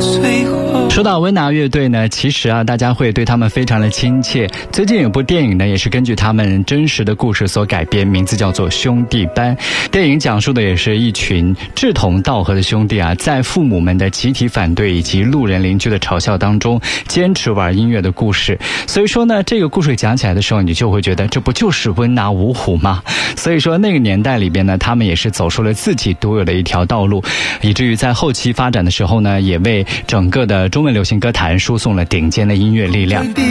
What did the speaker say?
说到温拿乐队呢，其实大家会对他们非常的亲切。最近有部电影呢，也是根据他们真实的故事所改编，名字叫做《兄弟班》。电影讲述的也是一群志同道合的兄弟在父母们的集体反对以及路人邻居的嘲笑当中，坚持玩音乐的故事。所以说呢，这个故事讲起来的时候，你就会觉得这不就是温拿五虎吗？所以说那个年代里边呢，他们也是走出了自己独有的一条道路，以至于在后期发展的时候呢，也为整个的中文流行歌坛输送了顶尖的音乐力量。